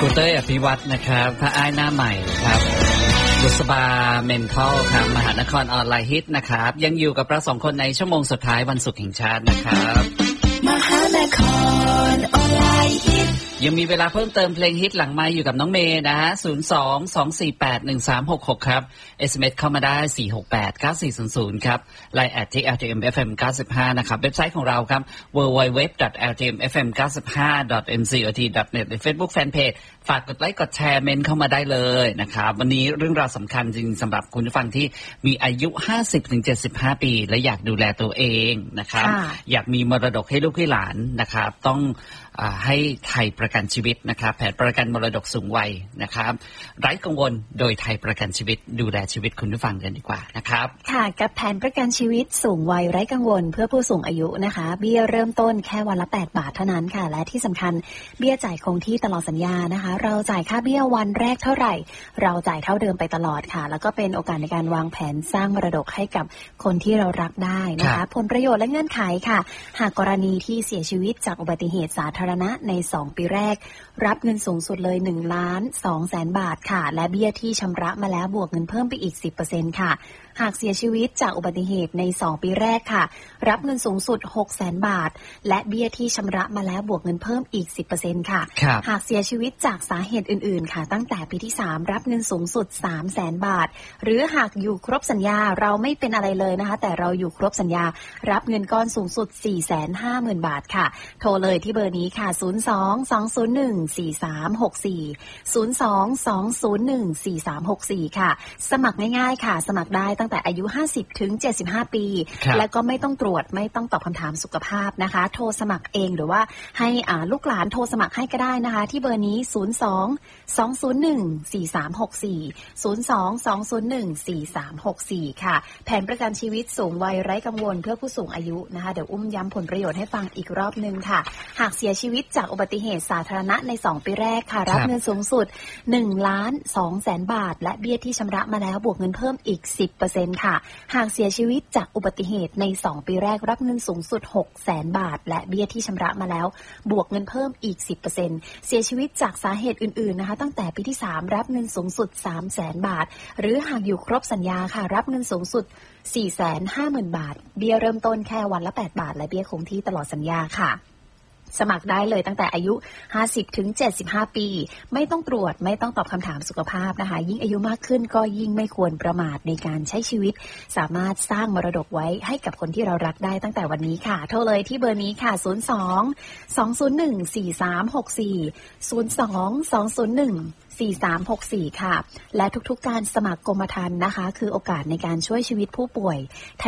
ครูเต้ยอภิวัฒน์นะครับพระอ้ายหน้าใหม่ครับบุษบาเมนทัลครับมหานครออนไลน์ฮิตนะครับยังอยู่กับเราสองคนในชั่วโมงสุดท้ายวันศุกร์แห่งชาตินะครับมหานครออนไลน์ฮิตยังมีเวลาเพิ่มเติมเพลงฮิตหลังไมค์อยู่กับน้องเมย์นะฮะ02-248-1366ครับ SMS เข้ามาได้468-9400ครับ LINE @LTM-FM 95นะครับเว็บไซต์ของเราครับ www.ltmfm95.mcot.net ใน Facebook Fanpage ฝากกดไลค์กดแชร์เมนเข้ามาได้เลยนะครับวันนี้เรื่องราวสำคัญจริงสำหรับคุณผู้ฟังที่มีอายุ 50-75 ปีและอยากดูแลตัวเองนะครับอยากมีมรดกให้ลูกให้หลานนะครับต้องให้ไทยประกันชีวิตนะครับแผนประกันมรดกสูงวัยนะครับไร้กังวลโดยไทยประกันชีวิตดูแลชีวิตคุณผู้ฟังกันดีกว่านะครับค่ะกับแผนประกันชีวิตสูงวัยไร้กังวลเพื่อผู้สูงอายุนะคะเบี้ยเริ่มต้นแค่วันละ8 บาทเท่านั้นค่ะและที่สำคัญเบี้ยจ่ายคงที่ตลอดสัญญานะคะเราจ่ายค่าเบี้ยวันแรกเท่าไหร่เราจ่ายเท่าเดิมไปตลอดค่ะแล้วก็เป็นโอกาสในการวางแผนสร้างมรดกให้กับคนที่เรารักได้นะคะผลประโยชน์และเงื่อนไขค่ะหากกรณีที่เสียชีวิตจากอุบัติเหตุสาธารณะใน2 ปีแรกรับเงินสูงสุดเลย1,200,000 บาทค่ะและเบี้ยที่ชำระมาแล้วบวกเงินเพิ่มไปอีก 10% ค่ะหากเสียชีวิตจากอุบัติเหตุใน2 ปีแรกค่ะรับเงินสูงสุด 600,000 บาทและเบี้ยที่ชำระมาแล้วบวกเงินเพิ่มอีก 10% ค่ะหากเสียชีวิตจากสาเหตุอื่นๆค่ะตั้งแต่ปีที่3รับเงินสูงสุด 300,000 บาทหรือหากอยู่ครบสัญญาเราไม่เป็นอะไรเลยนะคะแต่เราอยู่ครบสัญญารับเงินก้อนสูงสุด 450,000 บาทค่ะโทรเลยที่เบอร์นี้ค่ะ02-201-4364 ค่ะสมัครง่ายๆค่ะสมัครได้ตั้งแต่อายุ 50-75 ปีและก็ไม่ต้องตรวจไม่ต้องตอบคำถามสุขภาพนะคะโทรสมัครเองหรือว่าให้ลูกหลานโทรสมัครให้ก็ได้นะคะที่เบอร์นี้02-201-4364 ค่ะแผนประกันชีวิตสูงวัยไร้กังวลเพื่อผู้สูงอายุนะคะเดี๋ยวอุ้มย้ำผลประโยชน์ให้ฟังอีกรอบนึงค่ะหากเสียชีวิตจากอุบัติเหตุสาธารณะใน2 ปีแรกค่ะรับเงินสูงสุด 1,200,000 บาทและเบี้ยที่ชำระมาแล้วบวกเงินเพิ่มอีก 10% ค่ะหากเสียชีวิตจากอุบัติเหตุใน2 ปีแรกรับเงินสูงสุด 600,000 บาทและเบี้ยที่ชำระมาแล้วบวกเงินเพิ่มอีก 10% เสียชีวิตจากสาเหตุอื่นๆนะคะตั้งแต่ปีที่3รับเงินสูงสุด 300,000 บาทหรือหากอยู่ครบสัญญาค่ะรับเงินสูงสุด 450,000 บาทเบี้ยเริ่มต้นแค่วันละ8 บาทและเบี้ยคงที่ตลอดสัญญาค่ะสมัครได้เลยตั้งแต่อายุ 50-75 ปีไม่ต้องตรวจไม่ต้องตอบคำถามสุขภาพนะคะยิ่งอายุมากขึ้นก็ยิ่งไม่ควรประมาทในการใช้ชีวิตสามารถสร้างมรดกไว้ให้กับคนที่เรารักได้ตั้งแต่วันนี้ค่ะโทรเลยที่เบอร์นี้ค่ะ02-201-4364 ค่ะและทุกๆการสมัครกรมธรรม์นะคะคือโอกาสในการช่วยชีวิตผู้ป่วย